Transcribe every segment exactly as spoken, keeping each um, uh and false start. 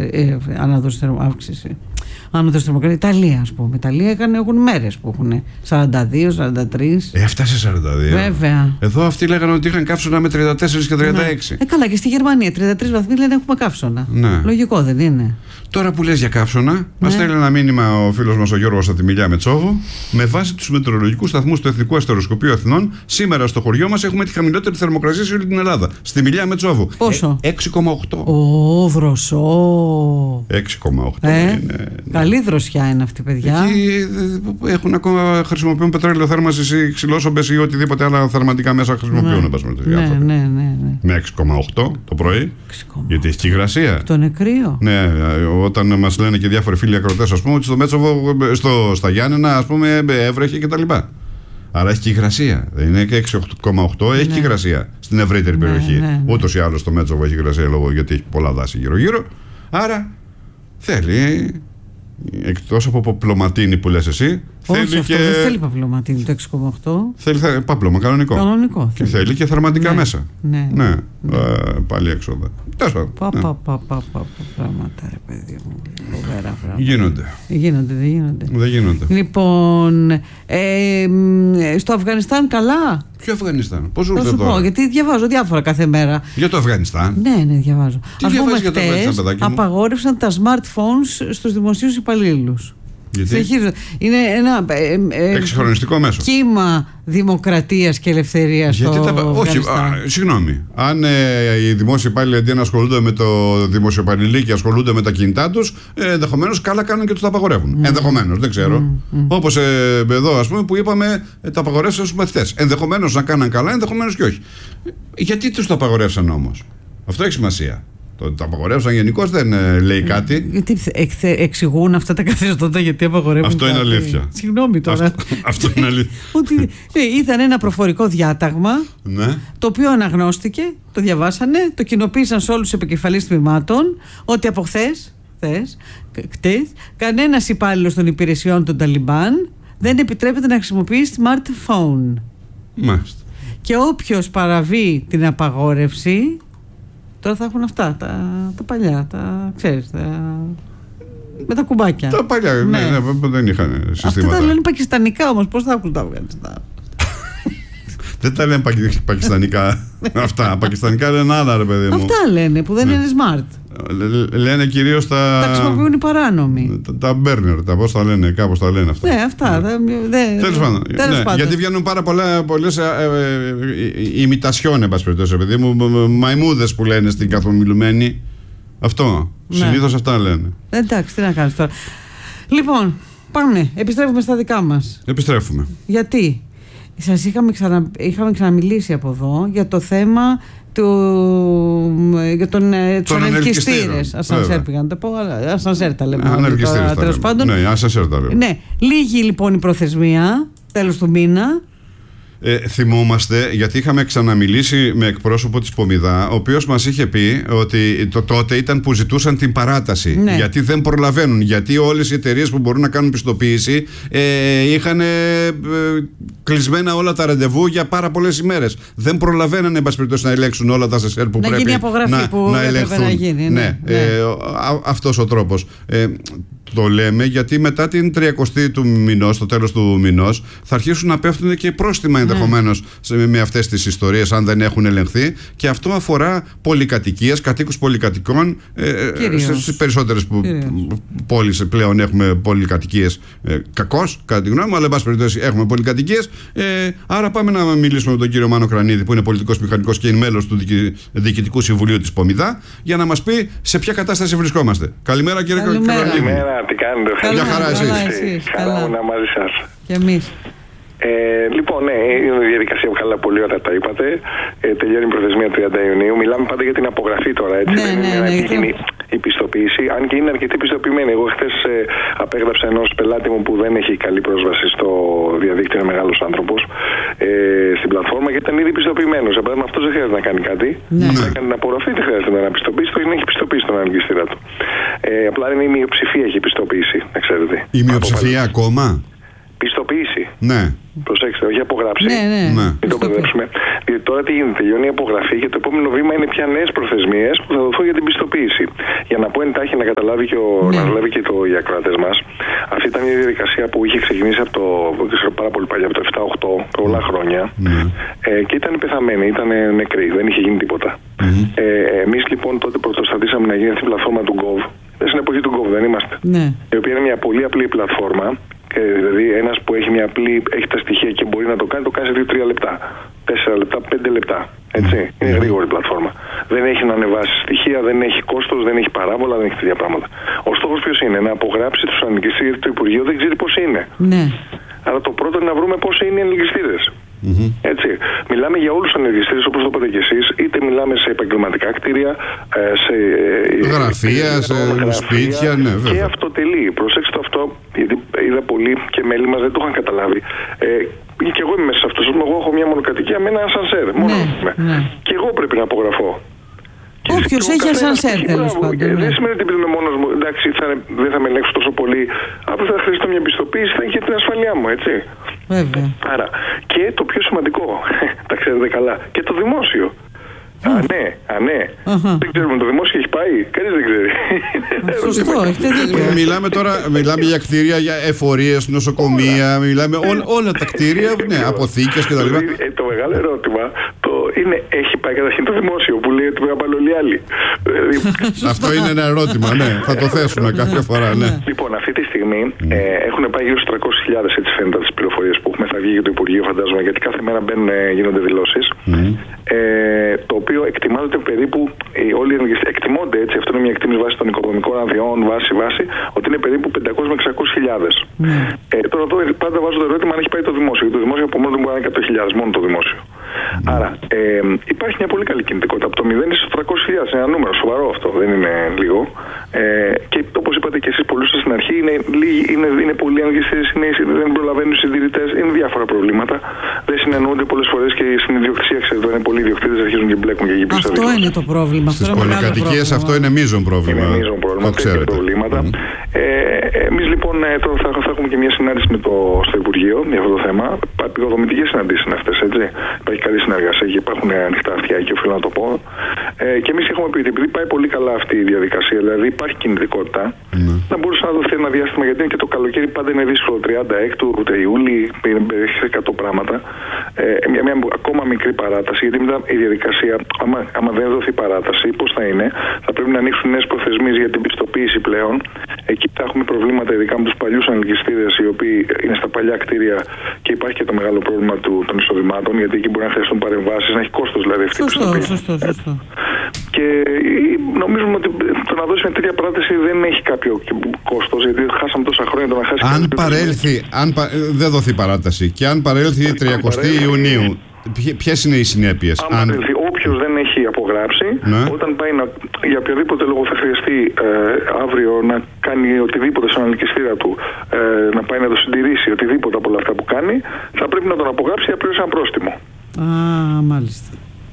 ε, ανάδοση αύξηση. Άνοδος θερμοκρασίας. Ιταλία, ας πούμε. Ιταλία έκανε, έχουν μέρες που έχουν σαράντα δύο σαράντα τρία. Έφτασε σαράντα δύο. Βέβαια. Εδώ αυτοί λέγανε ότι είχαν καύσωνα με τριάντα τέσσερα και τριάντα έξι. Ναι. Ε, καλά, και στη Γερμανία τριάντα τρεις βαθμοί λένε έχουμε καύσωνα. Ναι. Λογικό δεν είναι? Τώρα που λες για καύσωνα, ναι. Μας στέλνει ένα μήνυμα ο φίλος μας ο Γιώργος από τη Μιλιά Μετσόβου. Με βάση τους μετεωρολογικούς σταθμούς του Εθνικού Αστεροσκοπείου Αθηνών, σήμερα στο χωριό μας έχουμε τη χαμηλότερη θερμοκρασία σε όλη την Ελλάδα. Στη Μιλιά Μετσόβου. Πόσο? Ε, έξι κόμμα οκτώ. Ω, δροσό. έξι κόμμα οκτώ Ε, είναι. καλή δροσιά είναι αυτή, παιδιά. Εκεί έχουν ακόμα, χρησιμοποιούν πετρέλαιο θέρμανσης ή ξυλόσομπες ή οτιδήποτε άλλα θερματικά μέσα χρησιμοποιούν. Ναι, ναι, ναι, ναι, ναι. Με έξι κόμμα οκτώ το πρωί. Γιατί έχει και υγρασία. Το είναι κρύο. Ναι, όταν μας λένε και διάφοροι φίλοι ακροτές, ας πούμε, ότι στο Μέτσοβο, στο, στα Γιάννενα, ας πούμε, έβρεχε κτλ. Άρα έχει και υγρασία. Δεν είναι και έξι κόμμα οκτώ, έχει ναι. και υγρασία στην ευρύτερη περιοχή. Ναι, ναι, ναι. Ούτως ή άλλως το Μέτσοβο έχει υγρασία λόγω γιατί έχει πολλά δάση γύρω-γύρω. Άρα θέλει. Εκτός από παπλωματίνη που λες εσύ. Όχι, θέλει αυτό και... δεν θέλει παπλωματίνη το έξι κόμμα οκτώ. Θέλει θε... παπλωμα, κανονικό. Κανονικό. Και θέλει, θέλει και θερματικά ναι. μέσα. Ναι. ναι. ναι. Ε, πάλι έξοδα. Τέλος πάντων. Πα, πα, πα, πα, πα, πράγματα, ρε παιδί μου. Φοβερά πράγματα. Γίνονται. Γίνονται, δεν γίνονται. Δεν γίνονται. Λοιπόν, ε, στο Αφγανιστάν καλά. Ποιο Αφγανιστάν, πώς ήρθε τώρα? Θα σου πω, γιατί διαβάζω διάφορα κάθε μέρα. Για το Αφγανιστάν. Ναι, ναι, διαβάζω. Τι διαβάζεις για το Αφγανιστάν, παιδάκι μου? Απαγόρευσαν τα smartphones στους δημοσίους υπαλλήλους. Γιατί? Είναι ένα ε, ε, εξυγχρονιστικό μέσο. Κύμα δημοκρατίας και ελευθερίας. Γιατί στο τα... Όχι, α, συγγνώμη. Αν ε, οι δημόσιοι υπάλληλοι αντί να ασχολούνται με το δημοσιοπαλληλί και ασχολούνται με τα κινητά τους, ε, ενδεχομένως καλά κάνουν και τους τα απαγορεύουν. Mm. Ενδεχομένως, δεν ξέρω. Mm. Mm. Όπως ε, εδώ, ας πούμε, που είπαμε ε, τα απαγορεύσαν στους μαθητές. Ενδεχομένως να κάναν καλά, ενδεχομένως και όχι. Γιατί τους τα απαγορεύσαν όμως? Αυτό έχει σημασία. Το, το απαγορεύσαν γενικώς δεν ε, λέει κάτι. Γιατί εξε, εξηγούν αυτά τα καθεστώτα γιατί απαγορεύουν. Αυτό κάτι. Είναι αλήθεια. Συγγνώμη τώρα. Αυτό, αυτό είναι αλήθεια. Ότι ε, ήταν ένα προφορικό διάταγμα ναι. το οποίο αναγνώστηκε, το διαβάσανε, το κοινοποίησαν σε όλους τους επικεφαλείς τμήματων ότι από χθες, χθες κανένας υπάλληλος των υπηρεσιών των Ταλιμπάν δεν επιτρέπεται να χρησιμοποιεί smartphone. Μάλιστα. Και όποιος παραβεί την απαγόρευση. Τώρα θα έχουν αυτά, τα, τα παλιά, τα ξέρεις, τα... με τα κουμπάκια. Τα παλιά, ναι, ναι, ναι, δεν είχαν συστήματα. Αυτά τα λένε πακιστανικά όμως, πώς θα έχουν τα Αφγανιστάν? Δεν τα λένε πακιστανικά αυτά, πακιστανικά λένε άλλα, ρε παιδί μου. Αυτά λένε, που δεν ναι. είναι smart. Λένε κυρίως τα... Τα χρησιμοποιούν οι παράνομοι. Τα, τα burner, τα πώς τα λένε, κάπως τα λένε αυτά. Ναι, αυτά. Ναι. Τέλος πάντων. Ναι, γιατί βγαίνουν πάρα πολλά, πολλές ε, ε, ε, ημιτασιόν, εν πάση περιπτώσει, παιδί μου, μαϊμούδες που λένε στην καθομιλουμένη. Αυτό. Ναι. Συνήθως αυτά λένε. Εντάξει, τι να κάνεις τώρα. Λοιπόν, πάμε. Επιστρέφουμε στα δικά μας. Επιστρέφουμε. Γιατί? Σας είχαμε, ξανα, είχαμε ξαναμιλήσει από εδώ για το θέμα του, για τον, τους ανελκυστήρες. Ασανσέρ πήγαν να τα πω, ασανσέρ τα λέμε. Ανελκυστήρες τα λέμε. Πάντων, ναι, ασανσέρ τα λέμε. Ναι, λίγη λοιπόν η προθεσμία, τέλος του μήνα. Ε, θυμόμαστε, γιατί είχαμε ξαναμιλήσει με εκπρόσωπο της Πομιδά, ο οποίος μας είχε πει ότι το τότε ήταν που ζητούσαν την παράταση. Ναι. Γιατί δεν προλαβαίνουν. Γιατί όλες οι εταιρείες που μπορούν να κάνουν πιστοποίηση ε, είχαν ε, ε, κλεισμένα όλα τα ραντεβού για πάρα πολλές ημέρες. Δεν προλαβαίνανε, εν πάση περιπτώσει, να ελέγξουν όλα τα σεσέρ που να πρέπει γίνει να, που να ελεγχθούν. Να γίνει, ναι, ναι, ναι. Ε, α, αυτός ο τρόπος. Ε, το λέμε γιατί μετά την τριακοστή του μηνός, το τέλος του μηνός, θα αρχίσουν να πέφτουν και πρόστιμα ενδεχομένως mm. με αυτές τις ιστορίες, αν δεν έχουν ελεγχθεί. Και αυτό αφορά πολυκατοικίες, κατοίκους πολυκατοικών. Ε, στις περισσότερες που, πόλεις πλέον έχουμε πολυκατοικίες. Ε, κακώς, κατά τη γνώμη μου, αλλά εν πάση περιπτώσει έχουμε πολυκατοικίες. Ε, άρα πάμε να μιλήσουμε με τον κύριο Μάνο Κρανίδη, που είναι πολιτικός μηχανικός και είναι μέλος του Διοικητικού Συμβουλίου της Πομιδά, για να μας πει σε ποια κατάσταση βρισκόμαστε. Καλημέρα, κύριε Κρανίδη. Τι κάνετε? Καλά, χαρά εσείς. Χαρά μου να μαζί σας. Και εμείς. Ε, λοιπόν, ναι, είναι η διαδικασία που καλά, πολύ ωραία τα είπατε. Ε, τελειώνει η προθεσμία τριάντα Ιουνίου. Μιλάμε πάντα για την απογραφή τώρα, έτσι. Ναι, δεν ναι, είναι ναι, να γίνει η πιστοποίηση. Αν και είναι αρκετή πιστοποιημένη. Εγώ χθες ε, απέγραψα ενός πελάτη μου που δεν έχει καλή πρόσβαση στο διαδίκτυο, είναι μεγάλος άνθρωπος, ε, στην πλατφόρμα και ήταν ήδη πιστοποιημένος. Για παράδειγμα, αυτός δεν χρειάζεται να κάνει κάτι. Ναι. Να κάνει την απογραφή, δεν χρειάζεται να πιστοποιήσει, το έχει πιστοποιήσει τον αναλογιστήρα του. Ε, απλά είναι η μειοψηφία έχει πιστοποιήσει, να ξέρετε. Η μειοψηφία ακόμα? Πιστοποίηση. Ναι. Προσέξτε, όχι απογράψει. Ναι, ναι. Μην το μπερδέψουμε. ότι τώρα τι γίνεται, τελειώνει η απογραφή και το επόμενο βήμα είναι πια νέες προθεσμίες που θα δοθούν για την πιστοποίηση. Για να πω εντάχει να καταλάβει και, ο, ναι. να καταλάβει και το, οι ακροατές μας, αυτή ήταν μια διαδικασία που είχε ξεκινήσει από το, ξέρω, πάρα πολύ παλιά, από το επτά οκτώ, πολλά χρόνια, ναι. ε, και ήταν πεθαμένη, ήταν νεκρή, δεν είχε γίνει τίποτα. Mm-hmm. Ε, εμείς λοιπόν τότε πρωτοστατήσαμε να γίνει αυτή η πλατφόρμα του Gov. Στην εποχή του Gov δεν είμαστε. Ναι. Η οποία είναι μια πολύ απλή πλατφόρμα. Ε, δηλαδή, ένας που έχει μια απλή, έχει τα στοιχεία και μπορεί να το κάνει, το κάνει σε δύο τρία λεπτά. τέσσερα λεπτά, πέντε λεπτά. Έτσι. Mm. Είναι γρήγορη πλατφόρμα. Δεν έχει να ανεβάσει στοιχεία, δεν έχει κόστος, δεν έχει παράβολα, δεν έχει τέτοια πράγματα. Ο στόχος ποιος είναι? Να απογράψει τους ανελκυστήρες, γιατί το Υπουργείο δεν ξέρει πώς είναι. Ναι. Αλλά το πρώτο είναι να βρούμε πώς είναι οι ανελκυστήρες. Mm-hmm. Έτσι. Μιλάμε για όλους τους ανελκυστήρες, όπως το είπατε και εσείς, είτε μιλάμε σε επαγγελματικά κτίρια, σε γραφεία, σε σπίτια, ναι, βέβαια. Και αυτοτελεί. Προσέξτε το αυτό, γιατί είδα πολλοί και μέλη μας δεν το είχαν καταλάβει. Ε, και εγώ είμαι μέσα σε αυτό. Εγώ έχω μια μονοκατοικία με ένα ασανσέρ. Μόνο ναι, ναι. Και εγώ πρέπει να απογραφώ. Όποιος έχει ασανσέρ, τέλος πάντων. Δεν σημαίνει ότι επειδή είμαι μόνος μου, εντάξει, θα, δεν θα με ελέγξω τόσο πολύ. Απλά θα χρειαστώ μια πιστοποίηση, θα έχει για την ασφαλειά μου, έτσι. Βέβαια. Άρα, και το πιο σημαντικό, τα ξέρετε καλά, και το δημόσιο. Α, ναι, α, ναι. Uh-huh. Δεν ξέρουμε, το δημόσιο έχει πάει. Κανείς δεν ξέρει. Σωστό, έχετε δίκιο. Μιλάμε τώρα μιλάμε για κτίρια, για εφορίες, νοσοκομεία, μιλάμε ό, όλα τα κτίρια, ναι, αποθήκες κτλ. Ε, το μεγάλο ερώτημα το είναι, έχει πάει καταρχήν το δημόσιο που λέει ότι πρέπει να πάνε όλοι οι άλλοι. Αυτό είναι ένα ερώτημα, ναι. Θα το θέσουμε κάποια φορά, ναι. Λοιπόν, αυτή τη στιγμή ε, έχουν πάει γύρω στους τριακόσιες χιλιάδες, έτσι φαίνεται από τις πληροφορίες που έχουμε. Θα βγει για το Υπουργείο, φαντάζομαι, γιατί κάθε μέρα μπαίνουν, γίνονται δηλώσεις. Mm. Ε, το οποίο εκτιμάται περίπου, όλοι οι εκτιμώνται έτσι, αυτό είναι μια εκτίμηση βάση των οικονομικών αδειών, βάση, βάση, ότι είναι περίπου πεντακόσιες με εξακόσιες χιλιάδες. Mm. Ε, τώρα εδώ πάντα βάζω το ερώτημα αν έχει πάει το δημόσιο. Γιατί το δημόσιο από μόνο δεν μπορεί να είναι εκατό χιλιάδες, μόνο το δημόσιο. Mm. Άρα ε, υπάρχει μια πολύ καλή κινητικότητα. Από το μηδέν στους τριακόσιες χιλιάδες. Είναι ένα νούμερο σοβαρό αυτό, δεν είναι λίγο. Ε, και όπως είπατε και εσείς πολύ σωστά στην αρχή, είναι, είναι, είναι πολλοί αναγκαστές, δεν προλαβαίνουν οι συντηρητές, είναι διάφορα προβλήματα. Δεν συνεννοούνται πολλές φορές και στην ιδιοκτησία, ξέρετε, είναι πολλοί ιδιοκτήτες αρχίζουν και μπλέκουν και εκεί πίσω. Αυτό είναι το πρόβλημα. Στις πολυκατοικίες αυτό είναι μείζον πρόβλημα. Είναι μείζον πρόβλημα, τέτοια προβλήματα. Mm. Ε, εμείς λοιπόν τώρα θα, θα έχουμε και μια συνάντηση με το, στο Υπουργείο για αυτό το θέμα. Επικοδομητικές συναντήσεις είναι αυτές, έτσι. Υπάρχει καλή συνεργασία και υπάρχουν ανοιχτά αυτιά και οφείλω να το πω. Ε, και εμείς έχουμε πει, επειδή πάει πολύ καλά αυτή η διαδικασία, δηλαδή υπάρχει κινητικότητα, mm. να μπορούσε να δοθεί ένα διάστημα, γιατί είναι και το καλοκαίρι πάντα είναι δύσκολο. τριάντα έκτου, ούτε Ιούλη, έχει εκατό πράγματα. Ε, μια, μια ακόμα μικρή παράταση, γιατί μετά η διαδικασία, άμα, άμα δεν δοθεί παράταση, πώς θα είναι, θα πρέπει να ανοίξουν νέες προθεσμίες για την πιστοποίηση πλέον. Εκεί θα έχουμε προβλήματα, ειδικά με τους παλιούς ανελκυστήρες, οι οποίοι είναι στα παλιά κτίρια και υπάρχει και το μεγάλο πρόβλημα του, των εισοδημάτων, γιατί εκεί μπορεί να χρειαστούν παρεμβάσεις, να έχει κόστος δηλαδή αυτή η πιστοποίηση. Σωστό, σωστό. Και νομίζουμε ότι το να δώσει μια τέτοια παράταση δεν έχει κάποιο κόστος, γιατί χάσαμε τόσα χρόνια το να χάσει. Αν παρέλθει, αν πα, δεν δοθεί παράταση και αν παρέλθει τριαντοστή Ιουνίου, ποιες είναι οι συνέπειες? Αν παρέλθει, όποιος δεν έχει απογράψει, ναι. όταν πάει να, για οποιοδήποτε λόγο θα χρειαστεί ε, αύριο να κάνει οτιδήποτε στον ανελκυστήρα του, ε, να πάει να το συντηρήσει, οτιδήποτε από όλα αυτά που κάνει, θα πρέπει να τον απογράψει για πλήρως ένα πρόστιμο. Α, μάλιστα.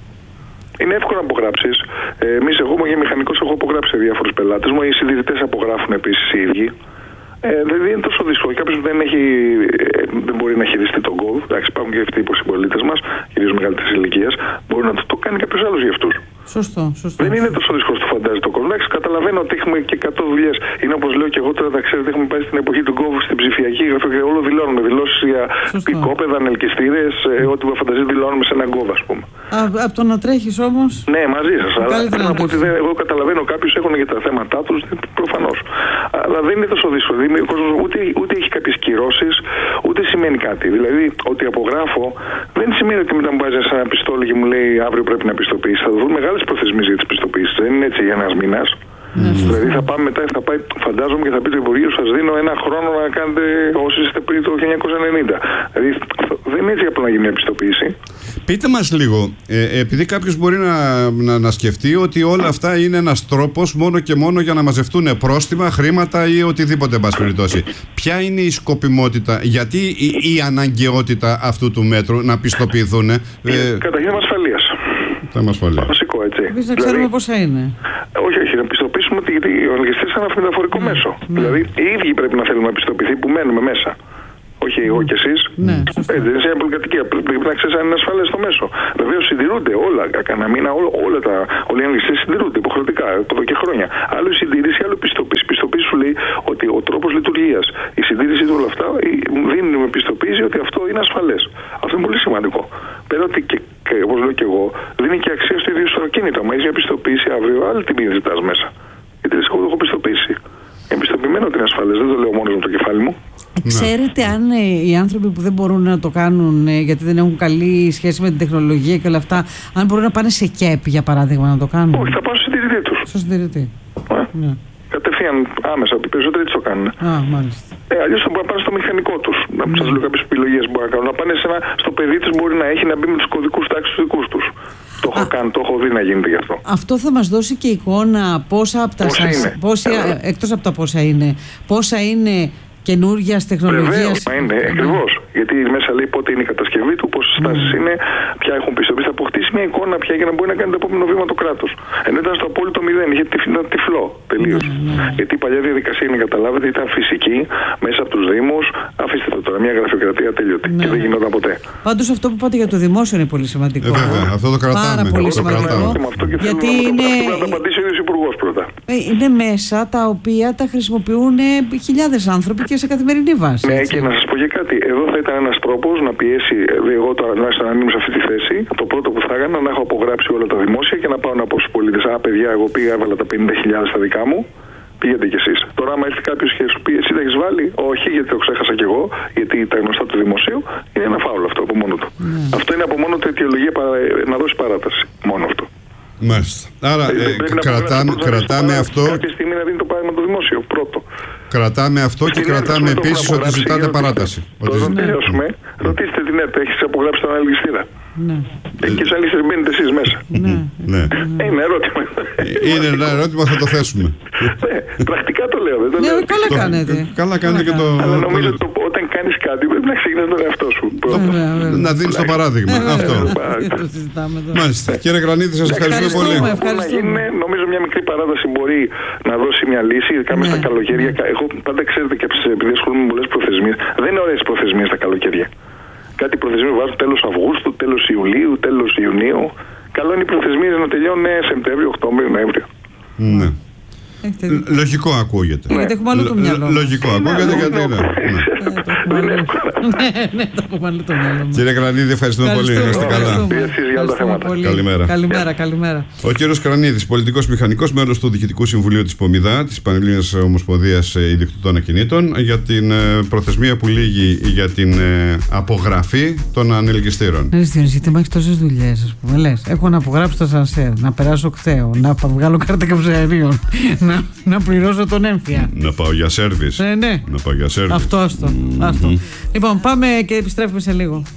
Είναι εύκολο να απογράψεις. Ε, εμείς, εγώ είμαι μηχανικός, έχω απογράψει σε διάφορους πελάτες μου. Οι συντηρητές απογράφουν επίσης οι ίδιοι. Ε, δεν είναι τόσο δύσκολο. Κάποιος που δεν, έχει, ε, δεν μπορεί να χειριστεί τον Gov, εντάξει, υπάρχουν και αυτοί οι συμπολίτες μας, κυρίως μεγαλύτερης ηλικίας, μπορεί να το, το κάνει κάποιος άλλος για αυτούς. Σωστό, σωστό. Δεν είναι τόσο δύσκολο στο φαντάζει το κόσμο. Εντάξει, καταλαβαίνω ότι έχουμε και εκατό δουλειές. Είναι όπως λέω και εγώ τώρα, τα ξέρετε, έχουμε πάει στην εποχή του Gov στην ψηφιακή, και όλο δηλώνουμε. Δηλώσεις για πικόπεδα, ανελκυστήρες, ε, ό,τι φανταζείτε δηλώνουμε σε ένα Gov, ας πούμε. Από το να τρέχεις όμως. Ναι, μαζί σας. Αλλά θέλω να πω ότι δεν, εγώ καταλαβαίνω κάποιους έχουν και τα θέματα τους, προφανώς. Αλλά δεν είναι τόσο δύσκολο. Ούτε, ούτε έχει κάποιες κυρώσεις, ούτε σημαίνει κάτι. Δηλαδή, ότι απογράφω δεν σημαίνει ότι μετά μου βάζει ένα πιστόλι και μου λέει αύριο πρέπει να πιστοποιήσει. Θα δουν μεγάλες προθεσμίες για τις πιστοποιήσεις. Δεν είναι έτσι για ένας μήνας. Mm. Δηλαδή θα πάμε μετά, θα πάει, φαντάζομαι και θα πει το Υπουργείο, σας δίνω ένα χρόνο να κάνετε όσοι είστε πριν το χίλια εννιακόσια ενενήντα. Δηλαδή δεν είναι έτσι απλά να γίνει μια πιστοποίηση. Πείτε μας λίγο, ε, επειδή κάποιος μπορεί να, να, να σκεφτεί ότι όλα αυτά είναι ένας τρόπος μόνο και μόνο για να μαζευτούν πρόστιμα, χρήματα ή οτιδήποτε εν πάση περιπτώσει. Ποια είναι η σκοπιμότητα, γιατί η, η αναγκαιότητα αυτού του μέτρου να πιστοποιηθούν? Ε, Καταρχήν ασφαλείας. Θέμα ασφαλείας. Βασικό, έτσι. Εμείς δεν ξέρουμε δηλαδή, πόσα είναι. Όχι, όχι, να πιστοποιήσουμε ότι ο ανελκυστής είναι ένα μεταφορικό mm. μέσο. Mm. Δηλαδή οι ίδιοι πρέπει να θέλουμε να πιστοποιηθεί που μένουμε μέσα. Όχι εγώ κι εσείς. Ναι, Έτσι, δεν είναι πολυκατοικία. Πρέπει να ξέρεις αν είναι ασφαλές στο μέσο. Βεβαίως συντηρούνται όλα. Κανένα μήνα όλα, όλα τα, όλοι οι αναλυτές συντηρούνται υποχρεωτικά από εδώ και χρόνια. Άλλο η συντήρηση, άλλο η πιστοποίηση. Η πιστοποίηση σου λέει ότι ο τρόπος λειτουργίας, η συντήρηση του όλα αυτά δίνει με πιστοποίηση ότι αυτό είναι ασφαλές. Αυτό είναι πολύ σημαντικό. Πέρα ότι, και, και, όπως λέω και εγώ, δίνει και αξία στο ίδιο στο ακίνητο. Μα έχει μια πιστοποίηση αύριο, άλλη τιμή ζητάς μέσα. Γιατί εγώ το έχω πιστοποίηση. Είναι πιστοποιημένο ότι είναι ασφαλές. Δεν το λέω μόνο με το κεφάλι μου. Ξέρετε αν ε, οι άνθρωποι που δεν μπορούν να το κάνουν ε, γιατί δεν έχουν καλή σχέση με την τεχνολογία και όλα αυτά, αν μπορούν να πάνε σε ΚΕΠ για παράδειγμα να το κάνουν? Όχι, θα πάω στο συντηρητή τους. Στο συντηρητή. Ε, Ναι. Κατευθείαν άμεσα, ότι οι περισσότεροι έτσι το κάνουν. Α, μάλιστα. Ε, αλλιώς θα μπορούν να πάνε στο μηχανικό τους. Να σας λέω κάποιες επιλογές που μπορούν να κάνουν. Να πάνε σε ένα, στο παιδί τους μπορεί να έχει να μπει με τους κωδικούς τάξης τους δικούς τους. Το έχω κάνει, το έχω δει να γίνεται γι' αυτό. Αυτό θα μας δώσει και εικόνα πόσα από τα Πόσα σας, είναι. πόσα, Ε, εκτός από τα πόσα είναι, πόσα είναι καινούργιας τεχνολογίας. Βεβαίως, μα είναι, ακριβώς. Γιατί μέσα λέει πότε είναι η κατασκευή του, πόσες στάσεις είναι, ποια έχουν πιστοποιήσει. Θα αποκτήσει μια εικόνα πια για να μπορεί να κάνει το επόμενο βήμα το κράτος. Ενώ ήταν στο απόλυτο μηδέν, είχε τυφ- τυφλό τελείως. Γιατί η παλιά διαδικασία είναι, καταλάβετε, ήταν φυσική μέσα από τους Δήμους. Αφήστε το τώρα, μια γραφειοκρατία τέλειωτη. Και δεν γινόταν ποτέ. Πάντως αυτό που είπατε για το δημόσιο είναι πολύ σημαντικό. Ε, βέβαια, αυτό το κρατάμε. Πάρα πολύ Το σημαντικό. κρατάμε. Με αυτό και Γιατί θέλουμε να το- είναι- να το απαντήσει ο ίδιος υπουργός πρώτα. Ε, Είναι μέσα τα οποία τα χρησιμοποιούν ε, χιλιάδες άνθρωποι και σε καθημερινή βάση. Ναι, έτσι. και να σας πω και κάτι. Εδώ θα ήταν ένας τρόπος να πιέσει, ε, εγώ τουλάχιστον αν ήμουν σε αυτή τη θέση, το πρώτο που θα έκανα να έχω απογράψει όλα τα δημόσια και να πάω να πω στους πολίτες: Α, παιδιά, εγώ πήγα, έβαλα τα πενήντα χιλιάδες στα δικά μου. Πήγαινε κι εσείς. Τώρα, άμα έρθει κάποιος και σου πει: Εσύ τα έχεις βάλει? Όχι, γιατί το ξέχασα κι εγώ, γιατί τα γνωστά του δημοσίου, είναι ένα φάουλο αυτό από μόνο του. Ναι. Αυτό είναι από μόνο του αιτιολογία παρα- να δώσει παράταση. Μόνο αυτό. Μάλιστα. Άρα Δεν ε, πρέπει να κρατάμε, απογράψει κρατάμε παράταση. αυτό, Κάποια στιγμή να δίνει το πράγμα το δημόσιο πρώτο. κρατάμε αυτό και Στην κρατάμε ΕΡΤ, το επίσης έχουμε ότι απογράψει, ζητάτε ρωτήστε. παράταση. Τώρα Ότι- να τελειώσουμε. Ρωτήστε την ΕΡΤ, έχεις απογράψει τον αλγιστήρα. Ναι. Εκεί σαν λύση μπαίνετε εσείς μέσα. Ναι. Ναι. Ε, είναι ερώτημα. Είναι ένα ερώτημα, θα το θέσουμε. Ναι, πρακτικά το λέω, δεν το Ναι, λέω. καλά Το- κάνετε. Καλά κάνετε και το. Αλλά το- νομίζω ότι το- όταν κάνεις κάτι πρέπει να ξεκινάς τον εαυτό σου. πρώτα. Βέβαια, βέβαια. Να δίνεις το παράδειγμα. Ε, βέβαια, Αυτό. βέβαια. Το συζητάμε τώρα. Μάλιστα. Κύριε Γρανίτη, σας ευχαριστούμε πολύ. Ευχαριστούμε. Μπορούν να γίνουν, νομίζω μια μικρή παράδοση μπορεί να δώσει μια λύση, ειδικά μέσα στα Ναι. καλοκαίρια. Εγώ πάντα ξέρετε και επειδή ασχολούμαι με πολλές προθεσμίες, δεν είναι ωραίες προθεσμίες τα καλοκαίρια. Κάτι προθεσμίες βάζουν τέλος Αυγούστου, τέλος Ιουλίου, τέλος Ιουνίου. Καλό είναι οι προθεσμίες να τελειώνουν Σεπτέμβριο, Οκτώβριο, Νοέμβριο. Ναι. Έχετε Λ- δίκιο. Λογικό ακούγεται. Ε, γιατί έχουμε άλλο το Λ- μυαλό μας. Λογικό ακούγεται γιατί είναι. Ναι. Δεν είναι εύκολο. Ναι, ναι, το έχουμε άλλο το μυαλό μας. Κύριε Γρανίδη, ευχαριστούμε πολύ. Να είστε καλά. Ευχαριστούμε. Εσείς για όλα τα Ευχαριστούμε θέματα. πολύ. Καλημέρα. Καλημέρα, καλημέρα. Ο κύριος Κρανίδης, πολιτικός μηχανικός, μέλος του Διοικητικού Συμβουλίου της ΠΟΜΙΔΑ, της Πανελλήνιας Ομοσπονδίας Ιδιοκτητών Ακινήτων, για την ε, προθεσμία που λήγει για την ε, απογραφή των ανελκυστήρων. Ναι, Διονύση, γιατί μου έχει τόσες δουλειές, ας πούμε. Λες, έχω να απογράψω το σανσέρ, να περάσω κταίο, να πα- βγάλω κάρτα καυσαερίων, να, να πληρώσω τον έμφυα. Να πάω για σέρβις. Ε, ναι. Να πάω για σέρβις. Αυτό, αυτό. αυτό. Λοιπόν, πάμε και επιστρέφουμε σε λίγο.